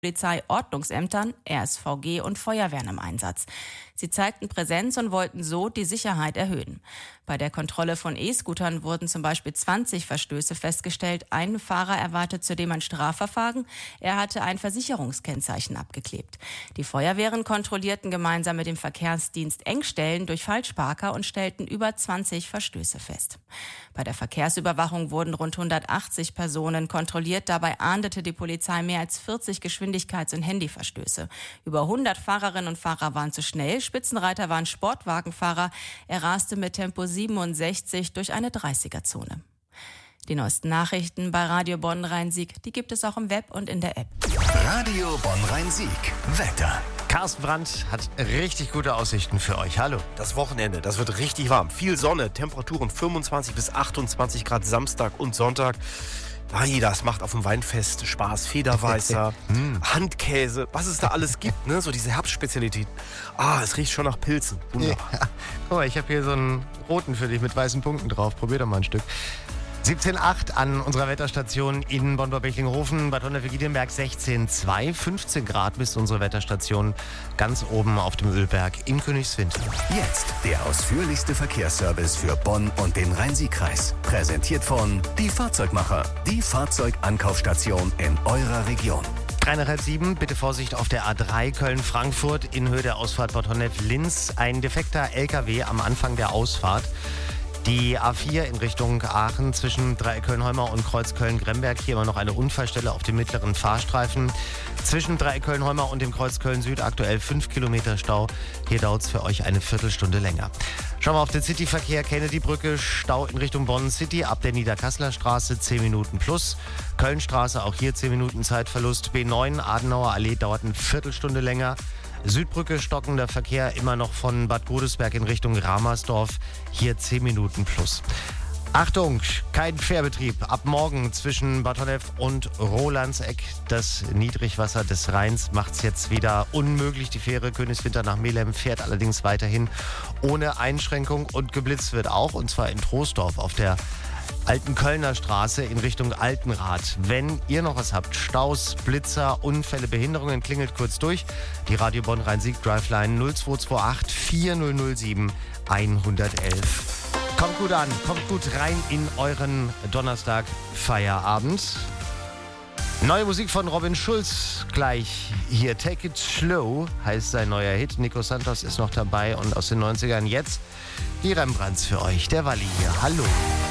Polizei, Ordnungsämtern, RSVG und Feuerwehren im Einsatz. Sie zeigten Präsenz und wollten so die Sicherheit erhöhen. Bei der Kontrolle von E-Scootern wurden zum Beispiel 20 Verstöße festgestellt. Ein Fahrer erwartet zudem ein Strafverfahren. Er hatte ein Versicherungskennzeichen abgeklebt. Die Feuerwehren kontrollierten gemeinsam mit dem Verkehrsdienst Engstellen durch Falschparker und stellten über 20 Verstöße fest. Bei der Verkehrsüberwachung wurden rund 180 Personen kontrolliert. Dabei ahndete die Polizei mehr als 40 Geschwindigkeits- und Handyverstöße. Über 100 Fahrerinnen und Fahrer waren zu schnell. Spitzenreiter war ein Sportwagenfahrer. Er raste mit Tempo 67 durch eine 30er-Zone. Die neuesten Nachrichten bei Radio Bonn Rhein-Sieg, die gibt es auch im Web und in der App. Radio Bonn Rhein-Sieg. Wetter. Carsten Brandt hat richtig gute Aussichten für euch. Hallo. Das Wochenende, das wird richtig warm. Viel Sonne, Temperaturen 25 bis 28 Grad Samstag und Sonntag. Das macht auf dem Weinfest Spaß. Federweißer, Handkäse, was es da alles gibt, ne? So diese Herbstspezialitäten. Es riecht schon nach Pilzen. Wunderbar. Ja. Guck mal, ich habe hier so einen roten für dich mit weißen Punkten drauf. Probier doch mal ein Stück. 17,8 an unserer Wetterstation in Bonn-Bechtlinghofen, Bad Honnef-Wiedenberg 16,2, 15 Grad bis unsere Wetterstation ganz oben auf dem Ölberg in Königswinter. Jetzt der ausführlichste Verkehrsservice für Bonn und den Rhein-Sieg-Kreis. Präsentiert von Die Fahrzeugmacher, die Fahrzeugankaufstation in eurer Region. 6:30, bitte Vorsicht auf der A3 Köln-Frankfurt in Höhe der Ausfahrt Bad Honnef-Linz. Ein defekter LKW am Anfang der Ausfahrt. Die A4 in Richtung Aachen zwischen Dreieck Köln-Holmer und Kreuz Köln-Gremberg. Hier immer noch eine Unfallstelle auf dem mittleren Fahrstreifen. Zwischen Dreieck Köln-Holmer und dem Kreuz Köln-Süd aktuell 5 Kilometer Stau. Hier dauert es für euch eine Viertelstunde länger. Schauen wir auf den Cityverkehr. Kennedy-Brücke, Stau in Richtung Bonn City ab der Niederkasseler Straße 10 Minuten plus. Kölnstraße auch hier 10 Minuten Zeitverlust. B9 Adenauer Allee dauert eine Viertelstunde länger. Südbrücke stockender Verkehr immer noch von Bad Godesberg in Richtung Ramersdorf. Hier 10 Minuten plus. Achtung, kein Fährbetrieb. Ab morgen zwischen Bad Honnef und Rolandseck. Das Niedrigwasser des Rheins macht es jetzt wieder unmöglich. Die Fähre Königswinter nach Melem fährt allerdings weiterhin ohne Einschränkung und geblitzt wird auch. Und zwar in Troisdorf auf der Alten Kölner Straße in Richtung Altenrad. Wenn ihr noch was habt, Staus, Blitzer, Unfälle, Behinderungen, klingelt kurz durch. Die Radio Bonn Rhein-Sieg Driveline 0228 4007 111. Kommt gut an, kommt gut rein in euren Donnerstag Feierabend. Neue Musik von Robin Schulz gleich hier. Take It Slow heißt sein neuer Hit. Nico Santos ist noch dabei und aus den 90ern jetzt die Rembrandts für euch. Der Walli hier. Hallo.